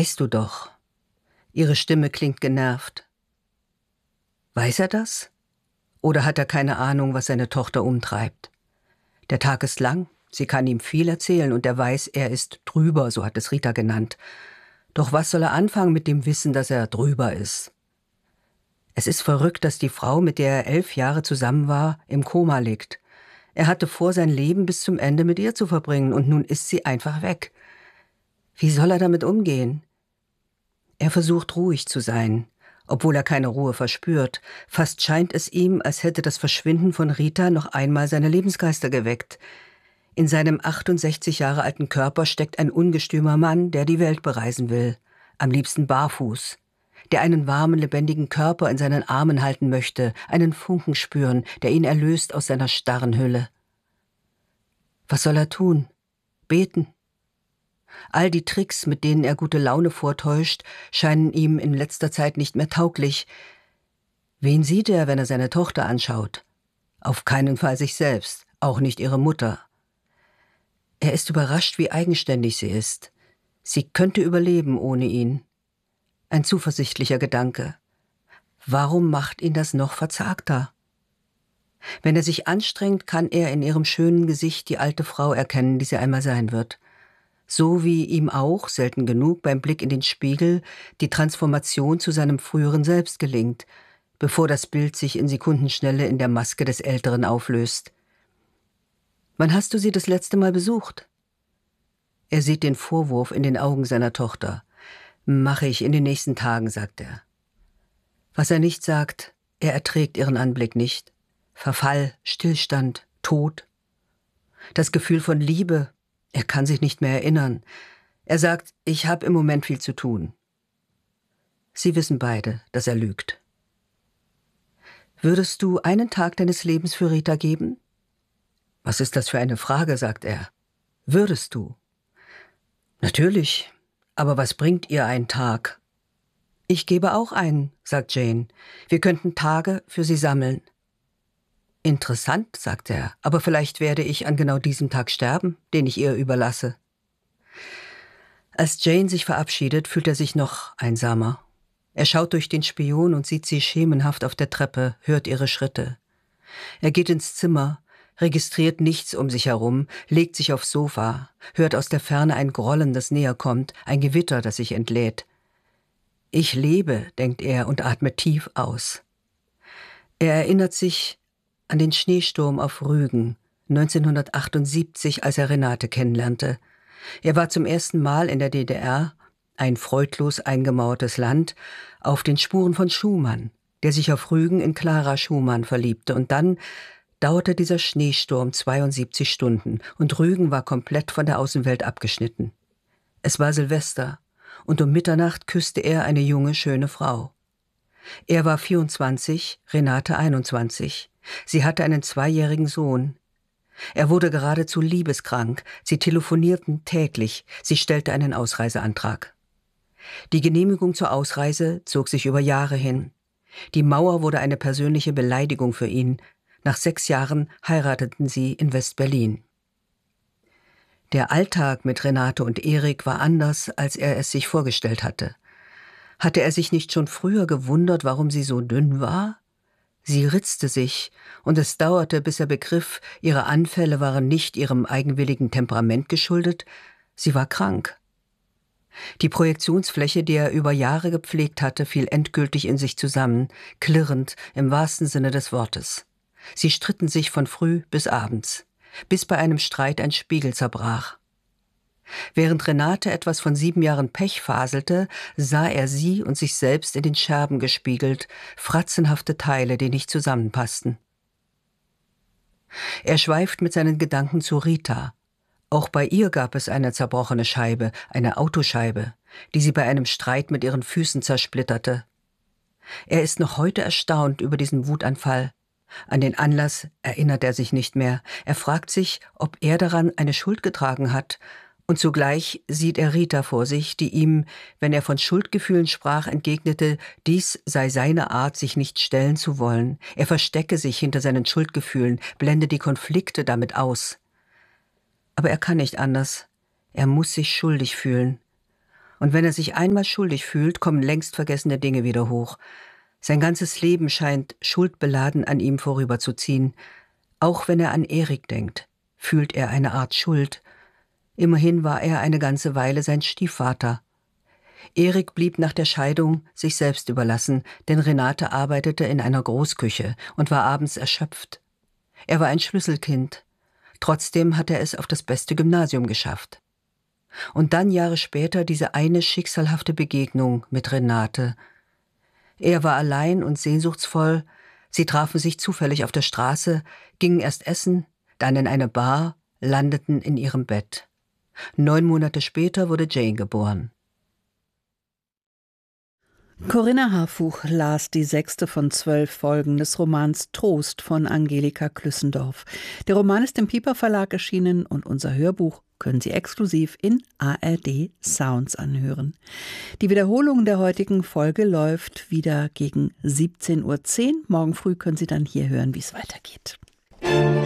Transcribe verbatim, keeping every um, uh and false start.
weißt du doch. Ihre Stimme klingt genervt. Weiß er das? Oder hat er keine Ahnung, was seine Tochter umtreibt? Der Tag ist lang, sie kann ihm viel erzählen und er weiß, er ist drüber, so hat es Rita genannt. Doch was soll er anfangen mit dem Wissen, dass er drüber ist? Es ist verrückt, dass die Frau, mit der er elf Jahre zusammen war, im Koma liegt. Er hatte vor, sein Leben bis zum Ende mit ihr zu verbringen und nun ist sie einfach weg. Wie soll er damit umgehen? Er versucht ruhig zu sein, obwohl er keine Ruhe verspürt. Fast scheint es ihm, als hätte das Verschwinden von Rita noch einmal seine Lebensgeister geweckt. In seinem achtundsechzig Jahre alten Körper steckt ein ungestümer Mann, der die Welt bereisen will, am liebsten barfuß, der einen warmen, lebendigen Körper in seinen Armen halten möchte, einen Funken spüren, der ihn erlöst aus seiner starren Hülle. Was soll er tun? Beten? All die Tricks, mit denen er gute Laune vortäuscht, scheinen ihm in letzter Zeit nicht mehr tauglich. Wen sieht er, wenn er seine Tochter anschaut? Auf keinen Fall sich selbst, auch nicht ihre Mutter. Er ist überrascht, wie eigenständig sie ist. Sie könnte überleben ohne ihn. Ein zuversichtlicher Gedanke. Warum macht ihn das noch verzagter? Wenn er sich anstrengt, kann er in ihrem schönen Gesicht die alte Frau erkennen, die sie einmal sein wird. So wie ihm auch, selten genug, beim Blick in den Spiegel die Transformation zu seinem früheren Selbst gelingt, bevor das Bild sich in Sekundenschnelle in der Maske des Älteren auflöst. Wann hast du sie das letzte Mal besucht? Er sieht den Vorwurf in den Augen seiner Tochter. Mache ich in den nächsten Tagen, sagt er. Was er nicht sagt, er erträgt ihren Anblick nicht. Verfall, Stillstand, Tod. Das Gefühl von Liebe, er kann sich nicht mehr erinnern. Er sagt, ich habe im Moment viel zu tun. Sie wissen beide, dass er lügt. Würdest du einen Tag deines Lebens für Rita geben? Was ist das für eine Frage, sagt er. Würdest du? Natürlich, aber was bringt ihr ein Tag? Ich gebe auch einen, sagt Jane. Wir könnten Tage für sie sammeln. Interessant, sagt er, aber vielleicht werde ich an genau diesem Tag sterben, den ich ihr überlasse. Als Jane sich verabschiedet, fühlt er sich noch einsamer. Er schaut durch den Spion und sieht sie schemenhaft auf der Treppe, hört ihre Schritte. Er geht ins Zimmer, registriert nichts um sich herum, legt sich aufs Sofa, hört aus der Ferne ein Grollen, das näher kommt, ein Gewitter, das sich entlädt. Ich lebe, denkt er und atmet tief aus. Er erinnert sich an den Schneesturm auf Rügen, neunzehnhundertachtundsiebzig, als er Renate kennenlernte. Er war zum ersten Mal in der D D R, ein freudlos eingemauertes Land, auf den Spuren von Schumann, der sich auf Rügen in Clara Schumann verliebte. Und dann dauerte dieser Schneesturm zweiundsiebzig Stunden und Rügen war komplett von der Außenwelt abgeschnitten. Es war Silvester und um Mitternacht küsste er eine junge, schöne Frau. Er war vierundzwanzig, Renate einundzwanzig. Sie hatte einen zweijährigen Sohn. Er wurde geradezu liebeskrank. Sie telefonierten täglich. Sie stellte einen Ausreiseantrag. Die Genehmigung zur Ausreise zog sich über Jahre hin. Die Mauer wurde eine persönliche Beleidigung für ihn. Nach sechs Jahren heirateten sie in West-Berlin. Der Alltag mit Renate und Erik war anders, als er es sich vorgestellt hatte. Hatte er sich nicht schon früher gewundert, warum sie so dünn war? Sie ritzte sich, und es dauerte, bis er begriff, ihre Anfälle waren nicht ihrem eigenwilligen Temperament geschuldet, sie war krank. Die Projektionsfläche, die er über Jahre gepflegt hatte, fiel endgültig in sich zusammen, klirrend im wahrsten Sinne des Wortes. Sie stritten sich von früh bis abends, bis bei einem Streit ein Spiegel zerbrach. Während Renate etwas von sieben Jahren Pech faselte, sah er sie und sich selbst in den Scherben gespiegelt, fratzenhafte Teile, die nicht zusammenpassten. Er schweift mit seinen Gedanken zu Rita. Auch bei ihr gab es eine zerbrochene Scheibe, eine Autoscheibe, die sie bei einem Streit mit ihren Füßen zersplitterte. Er ist noch heute erstaunt über diesen Wutanfall. An den Anlass erinnert er sich nicht mehr. Er fragt sich, ob er daran eine Schuld getragen hat, und zugleich sieht er Rita vor sich, die ihm, wenn er von Schuldgefühlen sprach, entgegnete, dies sei seine Art, sich nicht stellen zu wollen. Er verstecke sich hinter seinen Schuldgefühlen, blende die Konflikte damit aus. Aber er kann nicht anders. Er muss sich schuldig fühlen. Und wenn er sich einmal schuldig fühlt, kommen längst vergessene Dinge wieder hoch. Sein ganzes Leben scheint schuldbeladen an ihm vorüberzuziehen. Auch wenn er an Erik denkt, fühlt er eine Art Schuld. Immerhin war er eine ganze Weile sein Stiefvater. Erik blieb nach der Scheidung sich selbst überlassen, denn Renate arbeitete in einer Großküche und war abends erschöpft. Er war ein Schlüsselkind. Trotzdem hat er es auf das beste Gymnasium geschafft. Und dann Jahre später diese eine schicksalhafte Begegnung mit Renate. Er war allein und sehnsuchtsvoll. Sie trafen sich zufällig auf der Straße, gingen erst essen, dann in eine Bar, landeten in ihrem Bett. Neun Monate später wurde Jane geboren. Corinna Harfuch las die sechste von zwölf Folgen des Romans Trost von Angelika Klüssendorf. Der Roman ist im Piper Verlag erschienen und unser Hörbuch können Sie exklusiv in A R D Sounds anhören. Die Wiederholung der heutigen Folge läuft wieder gegen siebzehn Uhr zehn. Morgen früh können Sie dann hier hören, wie es weitergeht.